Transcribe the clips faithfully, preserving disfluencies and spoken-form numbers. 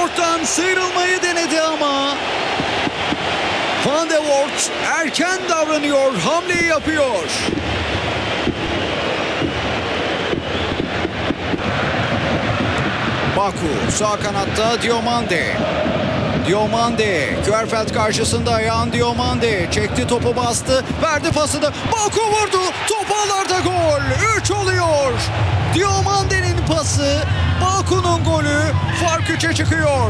Voort'tan sıyrılmayı denedi ama Van de Voort erken davranıyor, hamleyi yapıyor. Baku sağ kanatta Diomande. Diomande, Kjærfeldt karşısında Jan Diomande çekti, topu bastı, verdi pasını. Baku vurdu, top ağlarda, gol. üç oluyor. Diomande'nin pası, Baku'nun golü, fark üçe çıkıyor.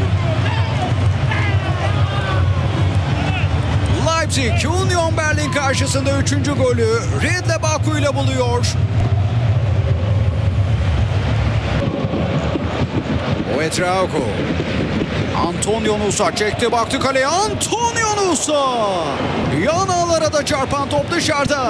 Leipzig, Union Berlin karşısında üçüncü golü Riedle Baku ile buluyor. Ouedraogo. Antonio Nusa çekti, baktı kaleye. Antonio Nusa. Yan ağlara da çarpan top dışarıda.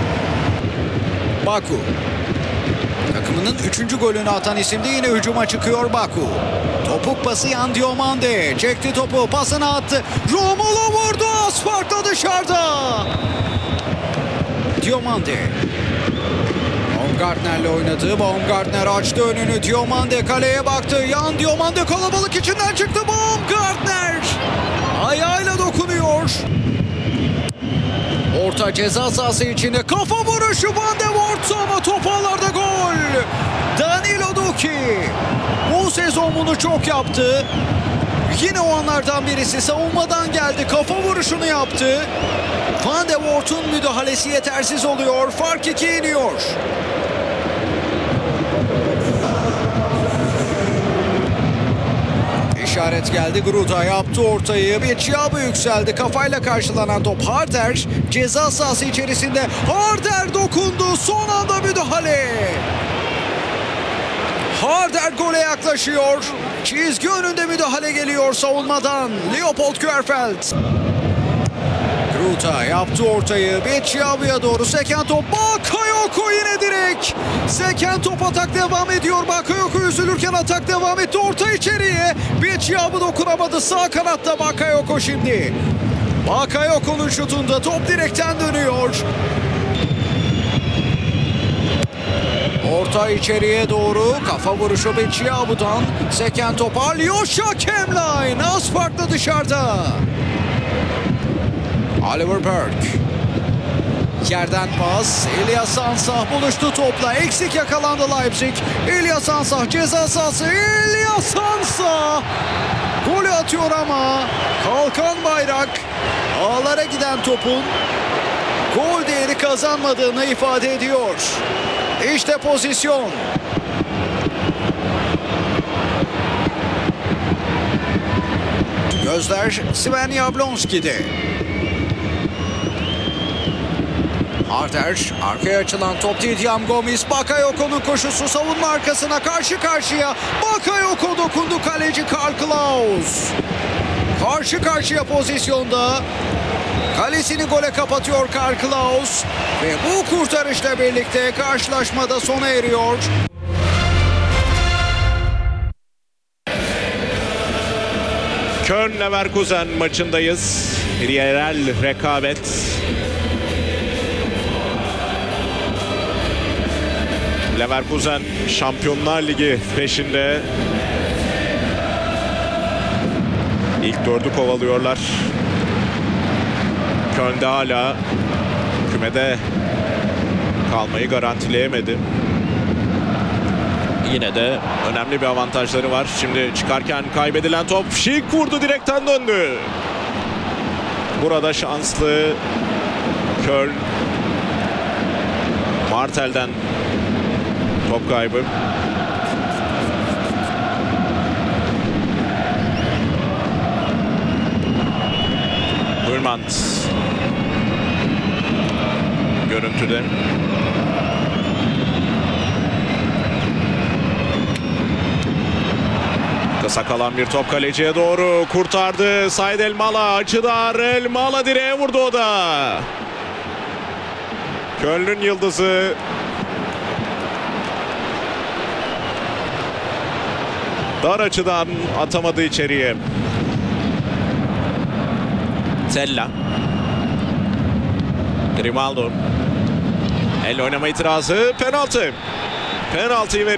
Baku. Takımının üçüncü golünü atan isimde yine hücuma çıkıyor Baku. Topuk pası Jan Diomande. Çekti topu, pasını attı. Romulo vurdu, asfaltla dışarıda. Diomande. Baumgartner'le oynadı. Baumgartner açtı önünü. Diomande kaleye baktı. Jan Diomande kalabalık içinden çıktı. Baumgartner ayağıyla dokunuyor. Orta ceza sahası içinde kafa vuruşu Van de Voort ama top ağlarda, gol. Danilo Duki bu sezon bunu çok yaptı. Yine o anlardan birisi, savunmadan geldi, kafa vuruşunu yaptı. Van de Voort'un müdahalesi yetersiz oluyor. Fark ikiye iniyor. İşaret geldi. Gruda yaptı ortayı. Bir Thiago yükseldi. Kafayla karşılanan top Harder ceza sahası içerisinde. Harder dokundu. Son anda müdahale. Harder gole yaklaşıyor. Çizgi önünde müdahale geliyor savunmadan. Leopold Kjærfeldt. Gruda yaptı ortayı. Bir Thiago'ya doğru seken top. Bakayoko yine direk. Seken top, atak devam ediyor. Bakayoko üzülürken atak devam etti. Orta içeriye. Bir Thiago dokunamadı. Sağ kanatta Bakayoko şimdi. Bakayoko'nun şutunda top direkten dönüyor. Orta içeriye doğru. Kafa vuruşu bir Thiago'dan. Seken top Alyosha Kemline. Az farklı dışarıda. Oliver Burke. Yerden pas. İlyas Ansah buluştu topla. Eksik yakalandı Leipzig. İlyas Ansah ceza sahası. İlyas Ansah golü atıyor ama kalkan bayrak ağlara giden topun gol değeri kazanmadığını ifade ediyor. İşte pozisyon. Gözler Sven Jablonski'de. Harder, arkaya açılan top Didiam Gomis. Bakayoko'nun koşusu, savunma arkasına karşı karşıya. Bakayoko dokundu, kaleci Karl Klaus. Karşı karşıya pozisyonda. Kalesini gole kapatıyor Karl Klaus. Ve bu kurtarışla birlikte karşılaşmada sona eriyor. Köln-Leverkusen maçındayız. Bir yerel rekabet. Leverkusen Şampiyonlar Ligi peşinde. İlk dördü kovalıyorlar. Köln'de hala kümede kalmayı garantileyemedi. Yine de önemli bir avantajları var. Şimdi çıkarken kaybedilen top, Schick vurdu, direkten döndü. Burada şanslı Köln. Martel'den top kaybı. Hülmand görüntüde. Kısa kalan bir top kaleciye doğru kurtardı. Said Elmala açıda. Elmala direğe vurdu o da. Köln'ün yıldızı dar açıdan atamadı içeriye. Tella. Grimaldo. El oynama itirazı. Penaltı. Penaltıyı veriyor.